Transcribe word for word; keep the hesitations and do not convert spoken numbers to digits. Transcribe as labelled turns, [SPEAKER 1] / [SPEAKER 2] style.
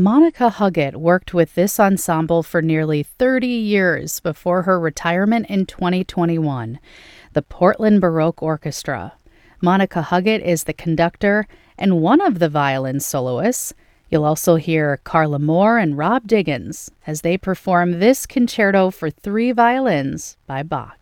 [SPEAKER 1] Monica Huggett worked with this ensemble for nearly thirty years before her retirement in twenty twenty-one, the Portland Baroque Orchestra. Monica Huggett is the conductor and one of the violin soloists. You'll also hear Carla Moore and Rob Diggins as they perform this concerto for three violins by Bach.